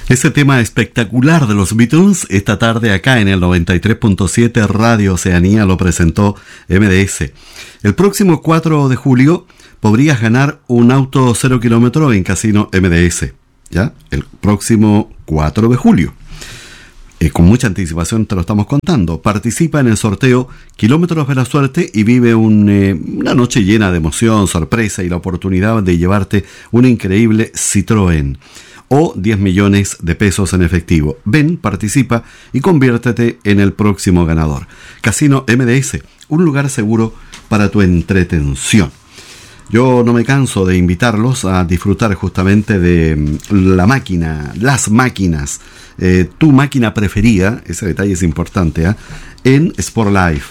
Ese tema espectacular de los Beatles, esta tarde acá en el 93.7 Radio Oceanía lo presentó MDS. El próximo 4 de julio podrías ganar un auto 0 kilómetro en Casino MDS, ¿ya? El próximo 4 de julio. Con mucha anticipación te lo estamos contando. Participa en el sorteo Kilómetros de la Suerte y vive una noche llena de emoción, sorpresa y la oportunidad de llevarte un increíble Citroën o 10 millones de pesos en efectivo. Ven, participa y conviértete en el próximo ganador. Casino MDS, un lugar seguro para tu entretención. Yo no me canso de invitarlos a disfrutar justamente de las máquinas, tu máquina preferida, ese detalle es importante, en Sportlife,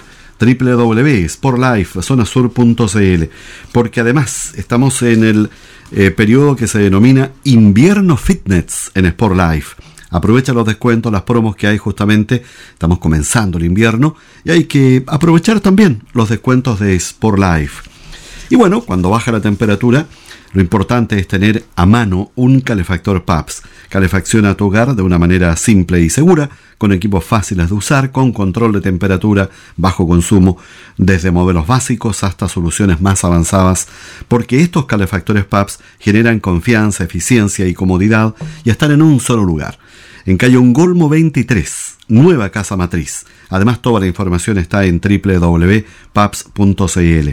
www.sportlifezonasur.cl, porque además estamos en el periodo que se denomina Invierno Fitness en Sportlife. Aprovecha los descuentos, las promos que hay justamente, estamos comenzando el invierno y hay que aprovechar también los descuentos de Sportlife. Y bueno, cuando baja la temperatura, lo importante es tener a mano un calefactor PAPS. Calefacciona tu hogar de una manera simple y segura, con equipos fáciles de usar, con control de temperatura, bajo consumo, desde modelos básicos hasta soluciones más avanzadas, porque estos calefactores PAPS generan confianza, eficiencia y comodidad y están en un solo lugar. En calle Ongolmo 23, nueva casa matriz. Además, toda la información está en www.paps.cl.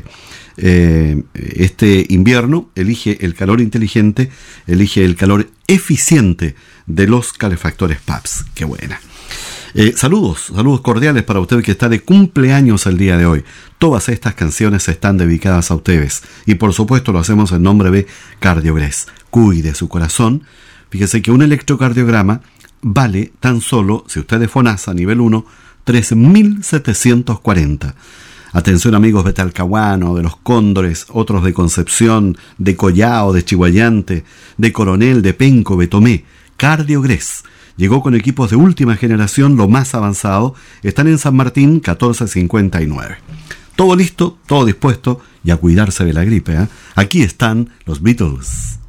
Este invierno elige el calor inteligente, elige el calor eficiente de los calefactores PAPS. ¡Qué buena! Saludos cordiales para usted que está de cumpleaños el día de hoy. Todas estas canciones están dedicadas a ustedes y por supuesto lo hacemos en nombre de Cardiogrés. Cuide su corazón. Fíjese que un electrocardiograma vale tan solo, si usted es FONASA nivel 1, 3.740. Atención amigos de Talcahuano, de Los Cóndores, otros de Concepción, de Collao, de Chihuayante, de Coronel, de Penco, de Tomé. Cardiogrés llegó con equipos de última generación, lo más avanzado. Están en San Martín 1459. Todo listo, todo dispuesto y a cuidarse de la gripe, ¿eh? Aquí están los Beatles.